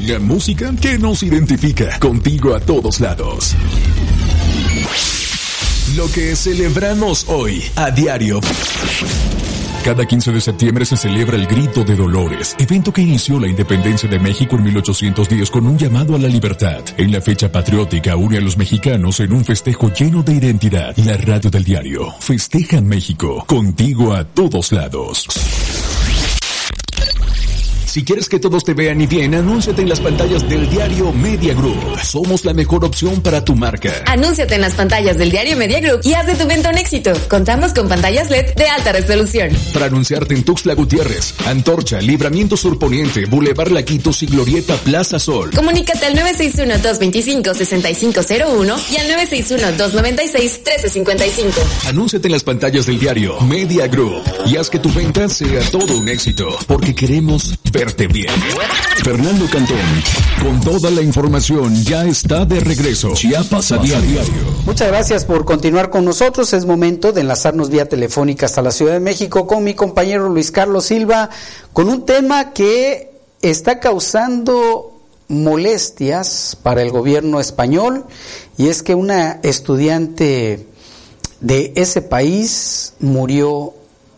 La música que nos identifica, contigo a todos lados. Lo que celebramos hoy, a diario. Cada 15 de septiembre se celebra el Grito de Dolores, evento que inició la independencia de México en 1810 con un llamado a la libertad. En la fecha patriótica une a los mexicanos en un festejo lleno de identidad. La radio del diario festeja en México, contigo a todos lados. Si quieres que todos te vean y bien, anúnciate en las pantallas del diario Media Group. Somos la mejor opción para tu marca. Anúnciate en las pantallas del diario Media Group y haz de tu venta un éxito. Contamos con pantallas LED de alta resolución. Para anunciarte en Tuxtla Gutiérrez, Antorcha, Libramiento Sur Poniente, Boulevard Laquitos y Glorieta Plaza Sol. Comunícate al 961-225-6501 y al 961-296-1355. Anúnciate en las pantallas del diario Media Group y haz que tu venta sea todo un éxito, porque queremos verte bien. Fernando Cantón, con toda la información, ya está de regreso. Chiapas a diario. Muchas gracias por continuar con nosotros. Es momento de enlazarnos vía telefónica hasta la Ciudad de México con mi compañero Luis Carlos Silva, con un tema que está causando molestias para el gobierno español, y es que una estudiante de ese país murió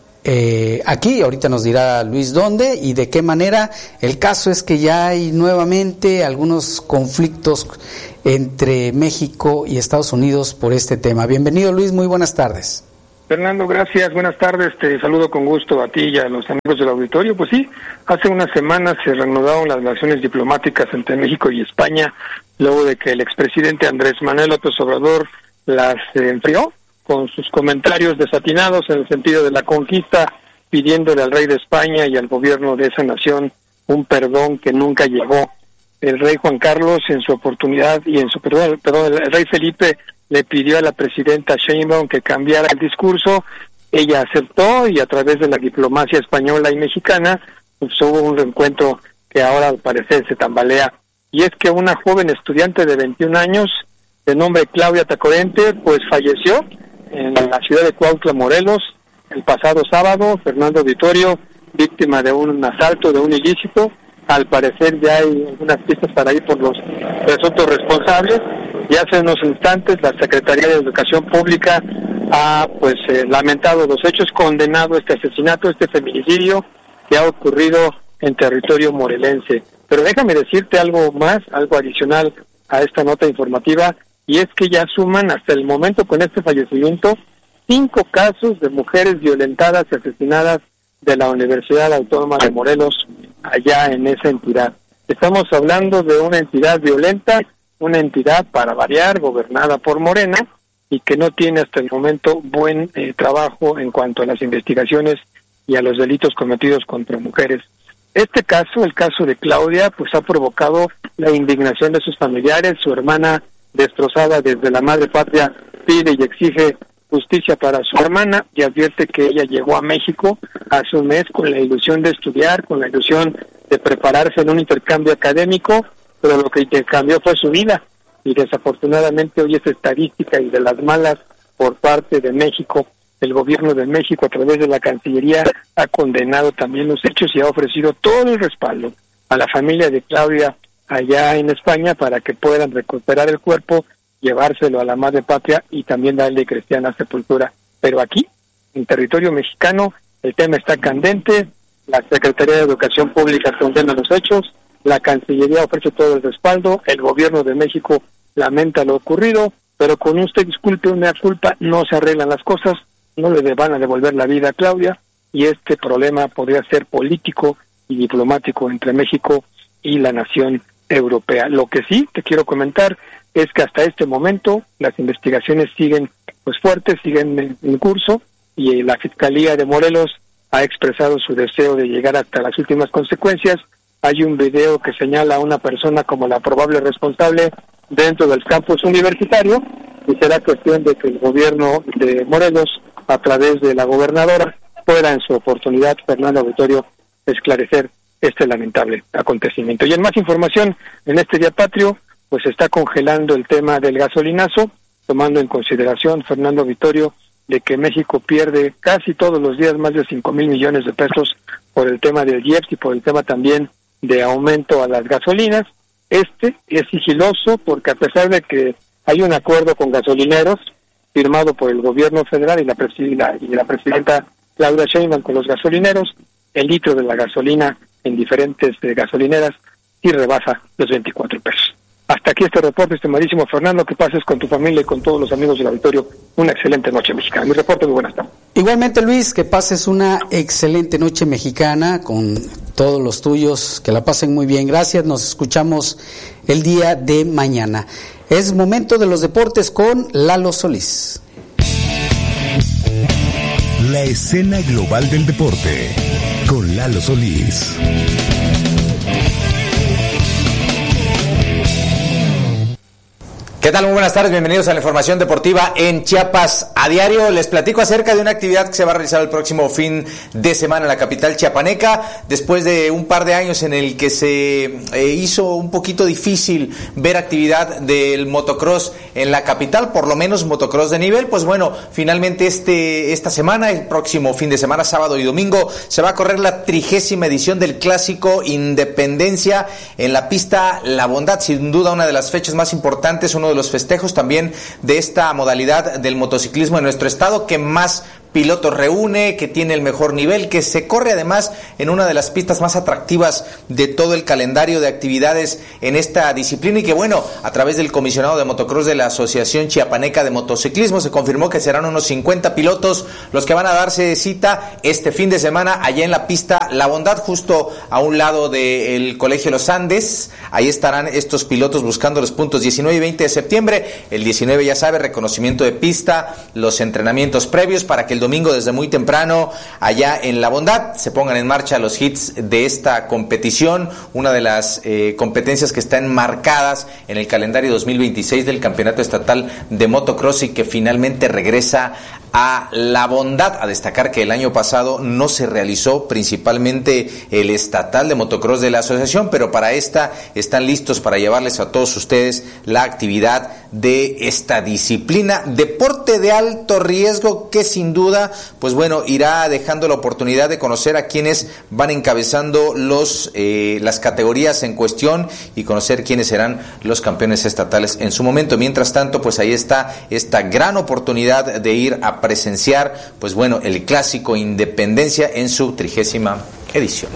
aquí. Ahorita nos dirá Luis dónde y de qué manera. El caso es que ya hay nuevamente algunos conflictos entre México y Estados Unidos por este tema. Bienvenido, Luis, muy buenas tardes. Fernando, gracias, buenas tardes, te saludo con gusto a ti y a los amigos del auditorio. Pues sí, hace unas semanas se reanudaron las relaciones diplomáticas entre México y España, luego de que el expresidente Andrés Manuel López Obrador las enfrió con sus comentarios desatinados en el sentido de la conquista, pidiéndole al rey de España y al gobierno de esa nación un perdón que nunca llegó. El rey Juan Carlos, en su oportunidad, y en su el rey Felipe le pidió a la presidenta Sheinbaum que cambiara el discurso. Ella aceptó, y a través de la diplomacia española y mexicana, pues hubo un reencuentro que ahora al parecer se tambalea. Y es que una joven estudiante de 21 años, de nombre Claudia Tacorente, pues falleció en la ciudad de Cuautla, Morelos, el pasado sábado. Fernando Vitorio, víctima de un asalto, de un ilícito. Al parecer ya hay algunas pistas para ir por los presuntos responsables, y hace unos instantes la Secretaría de Educación Pública ha lamentado los hechos, condenado este asesinato, este feminicidio que ha ocurrido en territorio morelense. Pero déjame decirte algo más, algo adicional a esta nota informativa, y es que ya suman hasta el momento con este fallecimiento 5 casos de mujeres violentadas y asesinadas de la Universidad Autónoma de Morelos, allá en esa entidad. Estamos hablando de una entidad violenta, una entidad, para variar, gobernada por Morena, y que no tiene hasta el momento buen trabajo en cuanto a las investigaciones y a los delitos cometidos contra mujeres. Este caso, el caso de Claudia, pues ha provocado la indignación de sus familiares. Su hermana, destrozada desde la madre patria, pide y exige justicia para su hermana y advierte que ella llegó a México hace un mes con la ilusión de estudiar, con la ilusión de prepararse en un intercambio académico, pero lo que intercambió fue su vida, y desafortunadamente hoy es estadística y de las malas por parte de México. El gobierno de México, a través de la Cancillería, ha condenado también los hechos y ha ofrecido todo el respaldo a la familia de Claudia allá en España para que puedan recuperar el cuerpo, llevárselo a la madre patria y también darle cristiana sepultura. Pero aquí, en territorio mexicano, el tema está candente. La Secretaría de Educación Pública condena los hechos, la Cancillería ofrece todo el respaldo, el gobierno de México lamenta lo ocurrido, pero con usted disculpe, una culpa, no se arreglan las cosas, no le van a devolver la vida a Claudia, y este problema podría ser político y diplomático entre México y la nación europea. Lo que sí te quiero comentar es que hasta este momento las investigaciones siguen fuertes, siguen en curso, y la Fiscalía de Morelos ha expresado su deseo de llegar hasta las últimas consecuencias. Hay un video que señala a una persona como la probable responsable dentro del campus universitario, y será cuestión de que el gobierno de Morelos, a través de la gobernadora, pueda en su oportunidad, Fernando Vitorio, esclarecer este lamentable acontecimiento. Y en más información, en este Día Patrio, pues se está congelando el tema del gasolinazo, tomando en consideración, Fernando Vitorio, de que México pierde casi todos los días más de 5,000 millones de pesos por el tema del IEPS y por el tema también de aumento a las gasolinas. Este es sigiloso porque a pesar de que hay un acuerdo con gasolineros firmado por el gobierno federal y la presidenta Claudia Sheinbaum con los gasolineros, el litro de la gasolina en diferentes gasolineras sí rebasa los 24 pesos. Hasta aquí este reporte, estimadísimo Fernando, que pases con tu familia y con todos los amigos del auditorio una excelente noche mexicana. Mi reporte, muy buenas tardes. Igualmente, Luis, que pases una excelente noche mexicana con todos los tuyos, que la pasen muy bien. Gracias, nos escuchamos el día de mañana. Es momento de los deportes con Lalo Solís. La escena global del deporte con Lalo Solís. ¿Qué tal? Muy buenas tardes, bienvenidos a la información deportiva en Chiapas a diario. Les platico acerca de una actividad que se va a realizar el próximo fin de semana en la capital chiapaneca, después de un par de años en el que se hizo un poquito difícil ver actividad del motocross en la capital, por lo menos motocross de nivel. Pues bueno, finalmente esta semana, el próximo fin de semana, sábado y domingo, se va a correr la 30ª edición del Clásico Independencia en la pista La Bondad, sin duda una de las fechas más importantes, uno de los festejos también de esta modalidad del motociclismo en nuestro estado, que más pilotos reúne, que tiene el mejor nivel, que se corre además en una de las pistas más atractivas de todo el calendario de actividades en esta disciplina, y que bueno, a través del comisionado de motocross de la Asociación Chiapaneca de Motociclismo se confirmó que serán unos 50 pilotos los que van a darse cita este fin de semana allá en la pista La Bondad, justo a un lado del Colegio Los Andes. Ahí estarán estos pilotos buscando los puntos 19 y 20 de septiembre. El 19, ya sabe, reconocimiento de pista, los entrenamientos previos para que el domingo desde muy temprano allá en La Bondad se pongan en marcha los hits de esta competición, una de las competencias que están marcadas en el calendario 2026 del Campeonato Estatal de Motocross y que finalmente regresa a La Bondad. A destacar que el año pasado no se realizó principalmente el estatal de motocross de la asociación, pero para esta están listos para llevarles a todos ustedes la actividad de esta disciplina, deporte de alto riesgo que sin duda, pues bueno, irá dejando la oportunidad de conocer a quienes van encabezando las categorías en cuestión y conocer quiénes serán los campeones estatales en su momento. Mientras tanto, pues ahí está esta gran oportunidad de ir a presenciar, pues bueno, el Clásico Independencia en su 30ª edición.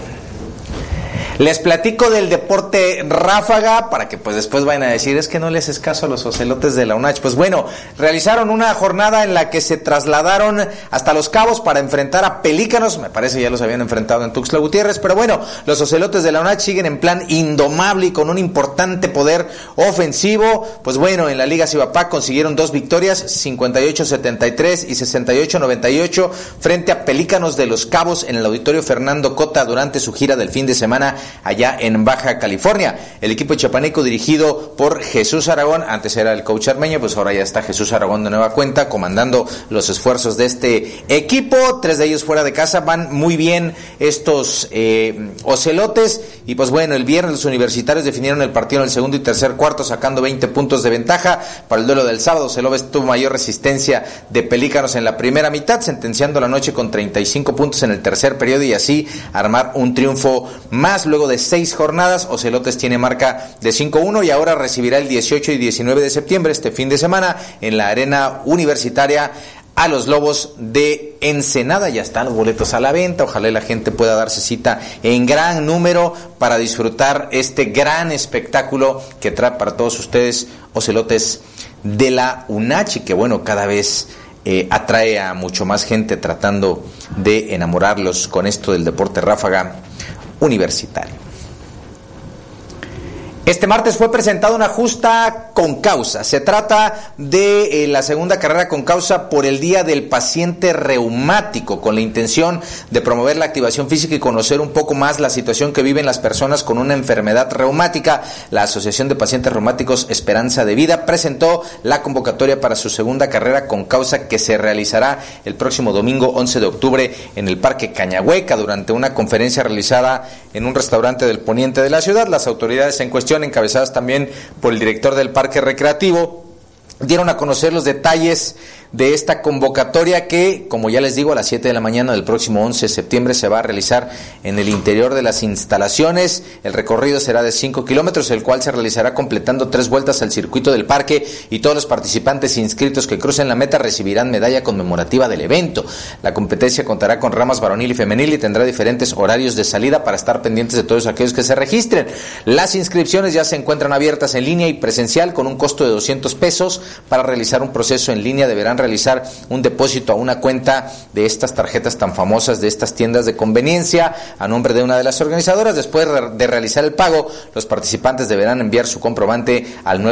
Les platico del deporte ráfaga para que pues después vayan a decir es que no les haces caso a los ocelotes de la UNACH. Pues bueno, realizaron una jornada en la que se trasladaron hasta Los Cabos para enfrentar a Pelícanos. Me parece ya los habían enfrentado en Tuxtla Gutiérrez, pero bueno, los ocelotes de la UNACH siguen en plan indomable y con un importante poder ofensivo. Pues bueno, en la Liga Cibapac consiguieron 2 victorias, 58-73 y 68-98 frente a Pelícanos de Los Cabos en el Auditorio Fernando Cota durante su gira del fin de semana allá en Baja California. El equipo chiapaneco dirigido por Jesús Aragón, antes era el coach armeño, pues ahora ya está Jesús Aragón de nueva cuenta comandando los esfuerzos de este equipo. 3 de ellos fuera de casa, van muy bien estos ocelotes, y pues bueno, el viernes los universitarios definieron el partido en el segundo y tercer cuarto sacando 20 puntos de ventaja. Para el duelo del sábado, Celobes tuvo mayor resistencia de Pelícanos en la primera mitad, sentenciando la noche con 35 puntos en el tercer periodo y así armar un triunfo más. Luego de 6 jornadas, Ocelotes tiene marca de 5-1 y ahora recibirá el 18 y 19 de septiembre, este fin de semana, en la arena universitaria a los Lobos de Ensenada. Ya están los boletos a la venta, ojalá la gente pueda darse cita en gran número para disfrutar este gran espectáculo que trae para todos ustedes Ocelotes de la UNACH, y que bueno, cada vez atrae a mucho más gente tratando de enamorarlos con esto del deporte ráfaga universitario. Este martes fue presentada una justa con causa. Se trata de la segunda carrera con causa por el Día del Paciente Reumático, con la intención de promover la activación física y conocer un poco más la situación que viven las personas con una enfermedad reumática. La Asociación de Pacientes Reumáticos Esperanza de Vida presentó la convocatoria para su segunda carrera con causa, que se realizará el próximo domingo 11 de octubre en el Parque Cañahueca. Durante una conferencia realizada en un restaurante del poniente de la ciudad, las autoridades en cuestión, encabezadas también por el director del parque recreativo, dieron a conocer los detalles de esta convocatoria que, como ya les digo, a las 7 de la mañana del próximo 11 de septiembre se va a realizar en el interior de las instalaciones. El recorrido será de 5 kilómetros, el cual se realizará completando 3 vueltas al circuito del parque, y todos los participantes inscritos que crucen la meta recibirán medalla conmemorativa del evento. La competencia contará con ramas varonil y femenil y tendrá diferentes horarios de salida para estar pendientes de todos aquellos que se registren. Las inscripciones ya se encuentran abiertas en línea y presencial con un costo de 200 pesos. Para realizar un proceso en línea deberán realizar un depósito a una cuenta de estas tarjetas tan famosas de estas tiendas de conveniencia a nombre de una de las organizadoras. Después de realizar el pago, los participantes deberán enviar su comprobante al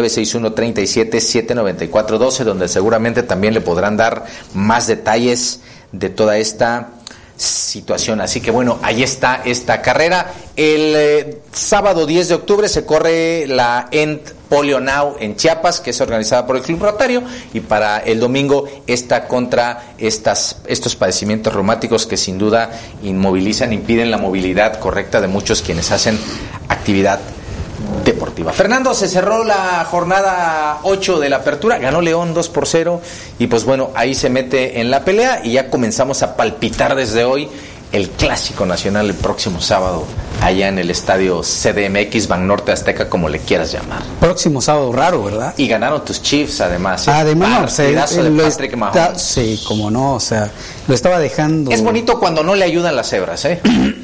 961-37-794-12, donde seguramente también le podrán dar más detalles de toda esta situación. Así que bueno, ahí está esta carrera. El sábado 10 de octubre se corre la End Polio Now en Chiapas, que es organizada por el Club Rotario, y para el domingo está contra estos padecimientos reumáticos que sin duda impiden la movilidad correcta de muchos quienes hacen actividad deportiva. Fernando, se cerró la jornada 8 de la apertura, ganó León 2-0 y pues bueno, ahí se mete en la pelea y ya comenzamos a palpitar desde hoy el clásico nacional el próximo sábado allá en el estadio CDMX, Banorte Azteca, como le quieras llamar. Próximo sábado raro, ¿verdad? Y ganaron tus Chiefs además. Además, partidazo de Patrick Mahomes. Sí, como no, o sea, lo estaba dejando. Es bonito cuando no le ayudan las cebras, ¿eh?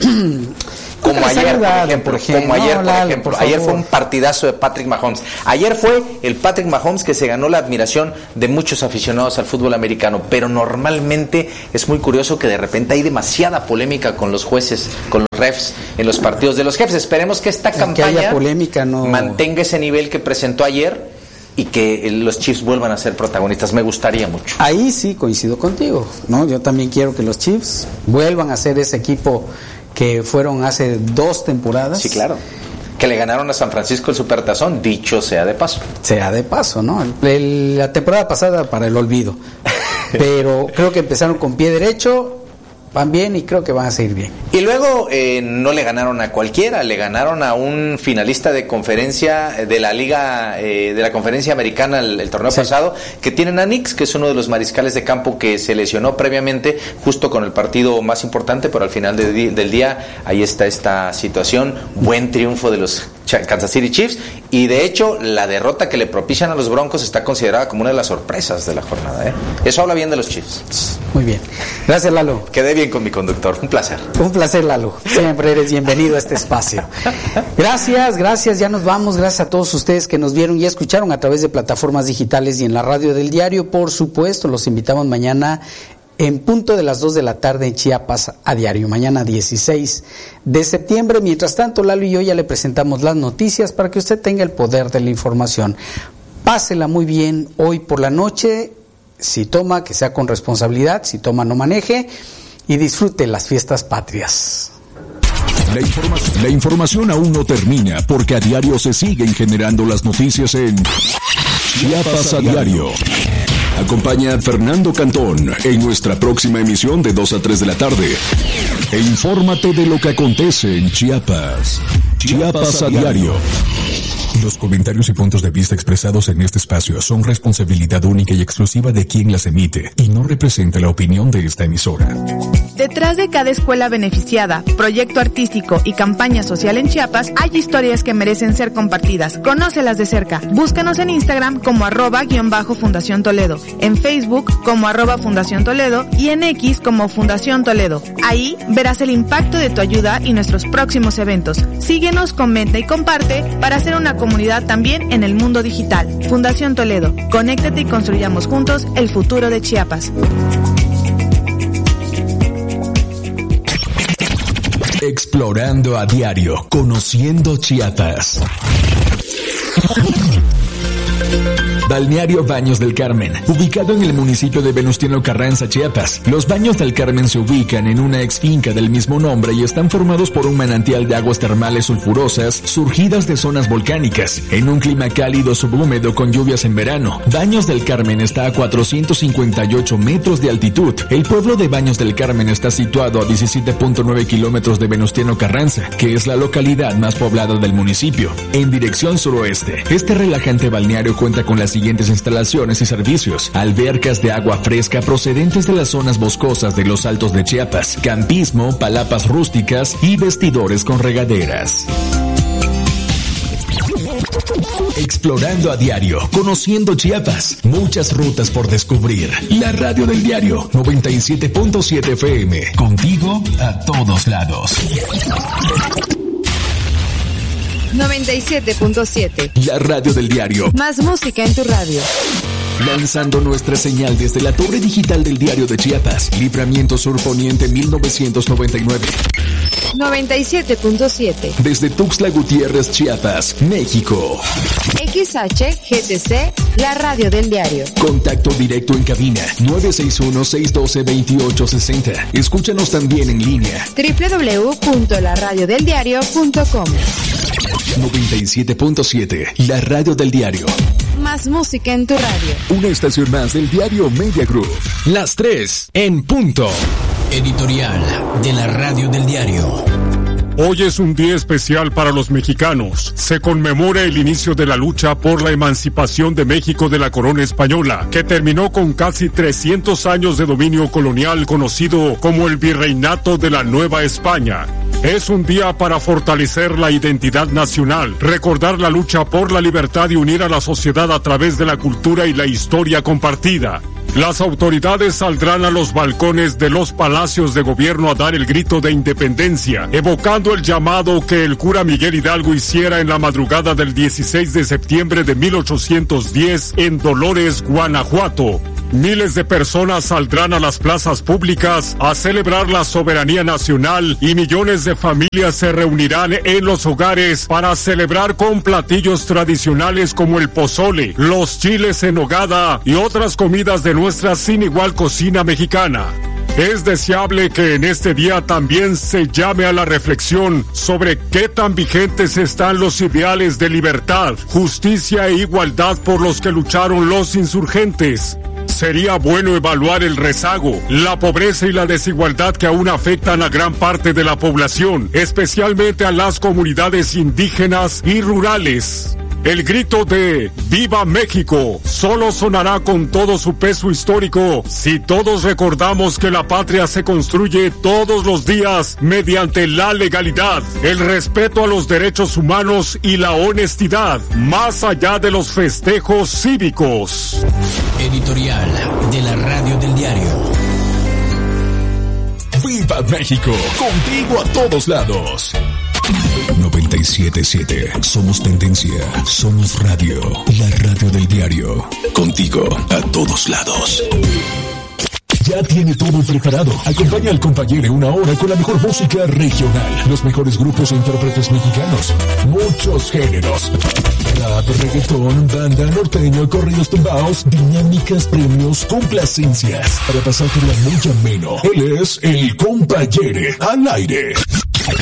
Como ayer, por ejemplo. Ayer fue un partidazo de Patrick Mahomes. Ayer fue el Patrick Mahomes que se ganó la admiración de muchos aficionados al fútbol americano, pero normalmente es muy curioso que de repente hay demasiada polémica con los jueces, con los refs en los partidos de los jefes. Esperemos que esta campaña mantenga ese nivel que presentó ayer y que los Chiefs vuelvan a ser protagonistas. Me gustaría mucho. Ahí sí coincido contigo, ¿no? Yo también quiero que los Chiefs vuelvan a ser ese equipo que fueron hace 2 temporadas. Sí, claro. Que le ganaron a San Francisco el Supertazón, dicho sea de paso. Sea de paso, ¿no? La temporada pasada para el olvido. Pero creo que empezaron con pie derecho, van bien y creo que van a seguir bien. Y luego no le ganaron a cualquiera, le ganaron a un finalista de conferencia de la liga, de la conferencia americana el torneo pasado, que tienen a Nix, que es uno de los mariscales de campo que se lesionó previamente justo con el partido más importante, pero al final del día ahí está esta situación. Buen triunfo de los Kansas City Chiefs, y de hecho la derrota que le propician a los Broncos está considerada como una de las sorpresas de la jornada, ¿eh? Eso habla bien de los Chiefs. Muy bien, gracias Lalo. Quedé bien con mi conductor, un placer. Un placer, Lalo, siempre eres bienvenido a este espacio. Gracias, ya nos vamos. Gracias a todos ustedes que nos vieron y escucharon a través de plataformas digitales y en la radio del diario. Por supuesto, los invitamos mañana en punto de las 2 de la tarde en Chiapas a diario, mañana 16 de septiembre. Mientras tanto, Lalo y yo ya le presentamos las noticias para que usted tenga el poder de la información. Pásela muy bien hoy por la noche. Si toma, que sea con responsabilidad. Si toma, no maneje. Y disfrute las fiestas patrias. La información aún no termina, porque a diario se siguen generando las noticias en Chiapas a diario. Acompaña a Fernando Cantón en nuestra próxima emisión de 2 a 3 de la tarde. E infórmate de lo que acontece en Chiapas. Chiapas a diario. Los comentarios y puntos de vista expresados en este espacio son responsabilidad única y exclusiva de quien las emite y no representa la opinión de esta emisora. Detrás de cada escuela beneficiada, proyecto artístico y campaña social en Chiapas hay historias que merecen ser compartidas. Conócelas de cerca. Búscanos en Instagram como @Fundación Toledo, en Facebook como @Fundación Toledo y en X como Fundación Toledo. Ahí verás el impacto de tu ayuda y nuestros próximos eventos. Síguenos, comenta y comparte para hacer una comunidad también en el mundo digital. Fundación Toledo. Conéctate y construyamos juntos el futuro de Chiapas. Explorando a diario, conociendo Chiapas. Balneario Baños del Carmen, ubicado en el municipio de Venustiano Carranza, Chiapas. Los Baños del Carmen se ubican en una ex finca del mismo nombre y están formados por un manantial de aguas termales sulfurosas surgidas de zonas volcánicas, en un clima cálido subhúmedo con lluvias en verano. Baños del Carmen está a 458 metros de altitud. El pueblo de Baños del Carmen está situado a 17.9 kilómetros de Venustiano Carranza, que es la localidad más poblada del municipio, en dirección suroeste. Este relajante balneario Diario cuenta con las siguientes instalaciones y servicios: albercas de agua fresca procedentes de las zonas boscosas de los Altos de Chiapas, campismo, palapas rústicas y vestidores con regaderas. Explorando a diario, conociendo Chiapas, muchas rutas por descubrir. La radio del diario 97.7 FM, contigo a todos lados. 97.7. La radio del diario. Más música en tu radio. Lanzando nuestra señal desde la torre digital del Diario de Chiapas, Libramiento Sur Poniente 1999. 97.7. Desde Tuxtla Gutiérrez, Chiapas, México. XHGTC, la radio del diario. Contacto directo en cabina 961-612-2860. Escúchanos también en línea. www.laradiodeldiario.com. 97.7, la radio del diario. Más música en tu radio. Una estación más del diario Media Group. Las 3 en punto. Editorial de la radio del diario. Hoy es un día especial para los mexicanos. Se conmemora el inicio de la lucha por la emancipación de México de la corona española, que terminó con casi 300 años de dominio colonial conocido como el Virreinato de la Nueva España. Es un día para fortalecer la identidad nacional, recordar la lucha por la libertad y unir a la sociedad a través de la cultura y la historia compartida. Las autoridades saldrán a los balcones de los palacios de gobierno a dar el grito de independencia, evocando el llamado que el cura Miguel Hidalgo hiciera en la madrugada del 16 de septiembre de 1810 en Dolores, Guanajuato. Miles de personas saldrán a las plazas públicas a celebrar la soberanía nacional y millones de familias se reunirán en los hogares para celebrar con platillos tradicionales como el pozole, los chiles en nogada y otras comidas de nuestra sin igual cocina mexicana. Es deseable que en este día también se llame a la reflexión sobre qué tan vigentes están los ideales de libertad, justicia e igualdad por los que lucharon los insurgentes. Sería bueno evaluar el rezago, la pobreza y la desigualdad que aún afectan a gran parte de la población, especialmente a las comunidades indígenas y rurales. El grito de ¡Viva México! Solo sonará con todo su peso histórico si todos recordamos que la patria se construye todos los días mediante la legalidad, el respeto a los derechos humanos y la honestidad, más allá de los festejos cívicos. Editorial de la radio del diario. ¡Viva México! Contigo a todos lados. 97.7. Somos tendencia. Somos radio. La radio del diario. Contigo a todos lados. Ya tiene todo preparado. Acompaña al compañero una hora con la mejor música regional. Los mejores grupos e intérpretes mexicanos. Muchos géneros. Rap, reggaetón, banda, norteño, corridos tumbados, dinámicas, premios, complacencias. Para pasártela muy ameno. Él es el compañero al aire.